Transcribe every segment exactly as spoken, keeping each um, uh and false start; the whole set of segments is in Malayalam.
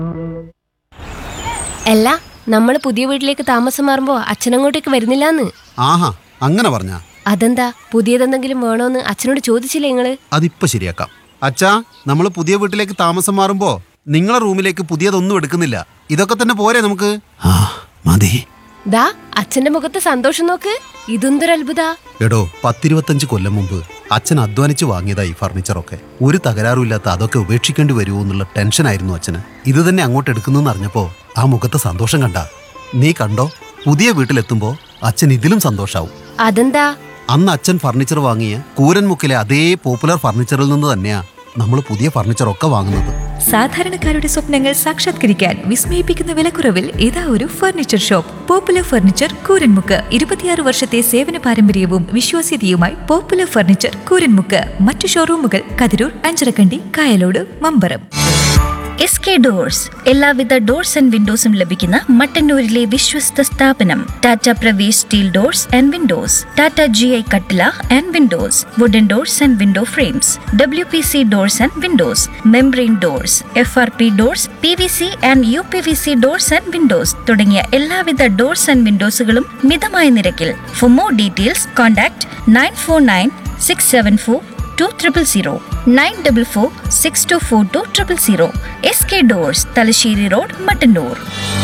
അല്ല, നമ്മള് പുതിയ വീട്ടിലേക്ക് താമസം മാറുമ്പോ അച്ഛനങ്ങോട്ടേക്ക് വരുന്നില്ലാന്ന്. ആഹാ, അങ്ങനെ പറഞ്ഞ? അതെന്താ? പുതിയതെന്തെങ്കിലും വേണോന്ന് അച്ഛനോട് ചോദിച്ചില്ലേ നിങ്ങള്? അതിപ്പോ ശരിയാക്കാം. അച്ഛാ, നമ്മള് പുതിയ വീട്ടിലേക്ക് താമസം മാറുമ്പോ നിങ്ങളെ റൂമിലേക്ക് പുതിയതൊന്നും എടുക്കുന്നില്ല. ഇതൊക്കെ തന്നെ പോരെ നമുക്ക്? ആ മതി. ദാ അച്ഛന്റെ മുഖത്ത് സന്തോഷം നോക്ക്. ഇതെന്തൊരു അത്ഭുത. എടോ, പത്തിരുപത്തഞ്ച് കൊല്ലം മുമ്പ് അച്ഛൻ അധ്വാനിച്ച് വാങ്ങിയതാ ഈ ഫർണിച്ചറൊക്കെ. ഒരു തകരാറുമില്ലാത്ത അതൊക്കെ ഉപേക്ഷിക്കേണ്ടി വരുമോ എന്നുള്ള ടെൻഷനായിരുന്നു അച്ഛന്. ഇത് തന്നെ അങ്ങോട്ട് എടുക്കുന്നെന്ന് അറിഞ്ഞപ്പോ ആ മുഖത്തെ സന്തോഷം കണ്ട. നീ കണ്ടോ, പുതിയ വീട്ടിലെത്തുമ്പോ അച്ഛൻ ഇതിലും സന്തോഷാവും. അതെന്താ? അന്ന് അച്ഛൻ ഫർണിച്ചർ വാങ്ങിയ കൂരൻമുക്കിലെ അതേ പോപ്പുലർ ഫർണിച്ചറിൽ നിന്ന് തന്നെയാ നമ്മൾ പുതിയ ഫർണിച്ചറൊക്കെ വാങ്ങുന്നത്. സാധാരണക്കാരുടെ സ്വപ്നങ്ങൾ സാക്ഷാത്കരിക്കാൻ വിസ്മയിപ്പിക്കുന്ന വിലക്കുറവിൽ ഇതാ ഒരു furniture shop. Popular furniture Kooranmukku. ഇരുപത്തിയാറ് വർഷത്തെ സേവന പാരമ്പര്യവും വിശ്വാസ്യതയുമായി പോപ്പുലർ ഫർണിച്ചർ കൂരൻമുക്ക്. മറ്റു ഷോറൂമുകൾ Kathirur, Anjarakandy, Kayalode, Mambaram. S K doors, എല്ലാവിധ ഡോർസ് ആൻഡ് വിൻഡോസും ലഭിക്കുന്ന മട്ടന്നൂരിലെ വിശ്വസ്ത സ്ഥാപനം. Tata Pravesh steel doors and Windows, Tata G I കട്ടില and Windows, wooden doors and window frames, W P C doors and Windows, membrane doors, F R P doors, P V C and you P V C doors and Windows തുടങ്ങിയ എല്ലാവിധ ഡോർസ് ആൻഡ് വിൻഡോസുകളും മിതമായ നിരക്കിൽ. For more details contact nine four nine six seven four two triple zero, nine double four six to four two triple zero. S K doors, Thalassery road, Mattannur.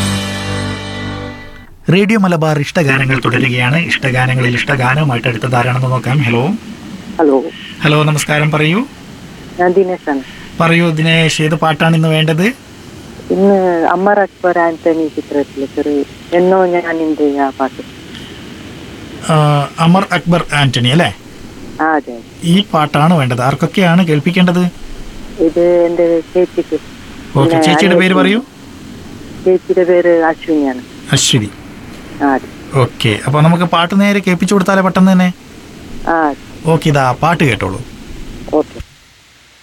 Radio Malabar ഇഷ്ടഗാനങ്ങൾ തുടരുകയാണ്. ഇഷ്ടഗാനങ്ങളിൽ ഇഷ്ടഗാനവുമായിട്ട് അടുത്തത് ആരാണെന്ന് നോക്കാം. ഹലോ ഹലോ ഹലോ നമസ്കാരം, പറയൂ. ഞാൻ ദിനേശാണ്. പറയൂ ദിനേശ്, ഏത് പാട്ടാണ് ഇന്ന് വേണ്ടത്? ഇന്ന് അമർ അക്ബർ ആന്റണി ചിത്രത്തിലെ ഒരു എന്നോ ഞാൻ ഇന്ത്യ ആ പാട്ട്. ആ, അമർ അക്ബർ ആന്റണി അല്ലേ? ആ അതെ, ഈ പാട്ടാണ് വേണ്ടത്. ആർക്കൊക്കെയാണ് കേൾപ്പിക്കേണ്ടത്? ഇത് എന്റെ ചേച്ചിക്ക്. ഓക്കെ, ചേച്ചിയുടെ പേര് പറയൂ. ചേച്ചിയുടെ പേര് അശ്വിനിയാണ്. അശ്വിനി. ആ അതെ. ഓക്കെ, അപ്പൊ നമുക്ക് പാട്ട് നേരെ കേൾപ്പിച്ചു കൊടുത്താലേ പെട്ടെന്ന് തന്നെ. ആ ഓക്കെ, ഇതാ പാട്ട് കേട്ടോളൂ.